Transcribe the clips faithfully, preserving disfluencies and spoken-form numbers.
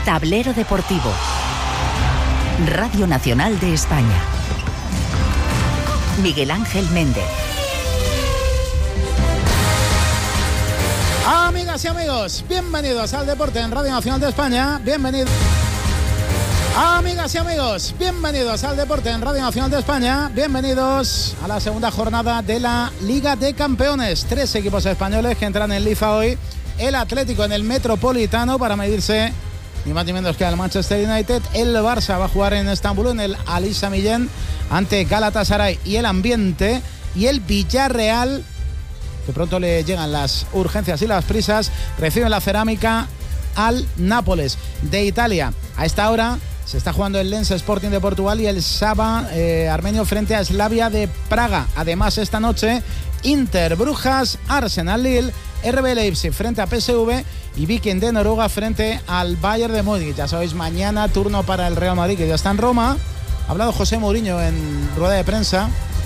Tablero Deportivo. Radio Nacional de España. Miguel Ángel Méndez. Amigas y amigos, bienvenidos al Deporte en Radio Nacional de España. Bienvenidos. Amigas y amigos, bienvenidos al Deporte en Radio Nacional de España. Bienvenidos a la segunda jornada de la Liga de Campeones. Tres equipos españoles que entran en liza hoy. El Atlético en el Metropolitano para medirse ni más ni menos que al Manchester United. El Barça va a jugar en Estambul en el Ali Sami Yen ante Galatasaray y el ambiente. Y el Villarreal, que pronto le llegan las urgencias y las prisas, recibe la Cerámica al Nápoles de Italia. A esta hora se está jugando el Lens Sporting de Portugal y el Saba eh, armenio frente a Slavia de Praga. Además, esta noche, Inter Brujas, Arsenal Lille, R B Leipzig frente a P S V y Viking de Noruega frente al Bayern de Múnich. Ya sabéis, mañana turno para el Real Madrid, que ya está en Roma. Ha hablado José Mourinho en rueda de prensa,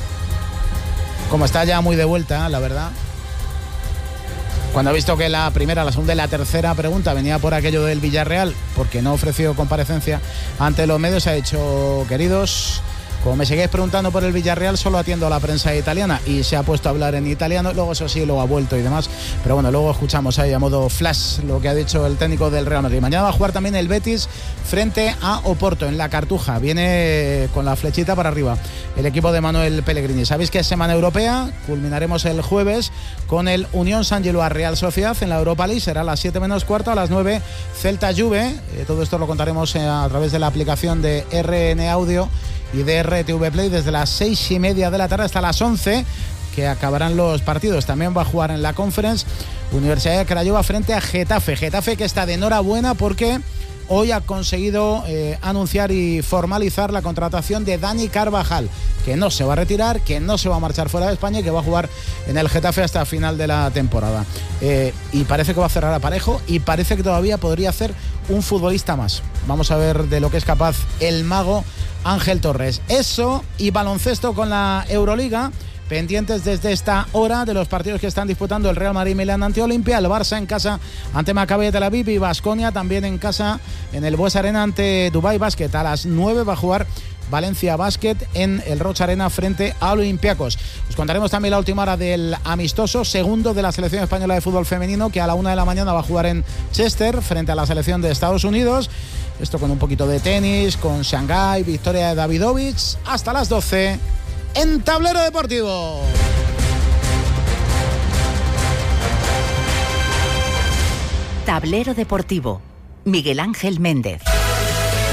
como está ya muy de vuelta, la verdad. Cuando ha visto que la primera, la segunda y la tercera pregunta venía por aquello del Villarreal, porque no ofreció comparecencia ante los medios, ha dicho: queridos, como me seguís preguntando por el Villarreal, solo atiendo a la prensa italiana, y se ha puesto a hablar en italiano. Luego, eso sí, luego ha vuelto y demás, pero bueno, luego escuchamos ahí a modo flash lo que ha dicho el técnico del Real Madrid. Mañana va a jugar también el Betis frente a Oporto en la Cartuja. Viene con la flechita para arriba el equipo de Manuel Pellegrini. Sabéis que es semana europea. Culminaremos el jueves con el Unión San Gilois Real Sociedad en la Europa League. Será a las siete menos cuarto, a las nueve Celta Juve. Eh, todo esto lo contaremos eh, a través de la aplicación de R N Audio y de R T V Play desde las seis y media de la tarde hasta las once, que acabarán los partidos. También va a jugar en la Conference Universidad de Craiova frente a Getafe. Getafe que está de enhorabuena porque hoy ha conseguido eh, anunciar y formalizar la contratación de Dani Carvajal, que no se va a retirar, que no se va a marchar fuera de España y que va a jugar en el Getafe hasta final de la temporada. Eh, y parece que va a cerrar a Parejo y parece que todavía podría hacer un futbolista más. Vamos a ver de lo que es capaz el mago Ángel Torres. Eso y baloncesto con la Euroliga. Pendientes desde esta hora de los partidos que están disputando el Real Madrid Milán ante Olimpia, el Barça en casa ante Maccabi de Tel Aviv y Baskonia también en casa en el Bues Arena ante Dubai Basket. A las nueve va a jugar Valencia Basket en el Roch Arena frente a Olympiacos. Os contaremos también la última hora del amistoso segundo de la selección española de fútbol femenino, que a la una de la mañana va a jugar en Chester frente a la selección de Estados Unidos. Esto con un poquito de tenis, con Shanghái, victoria de Davidovich. Hasta las doce en Tablero Deportivo. Tablero Deportivo. Miguel Ángel Méndez.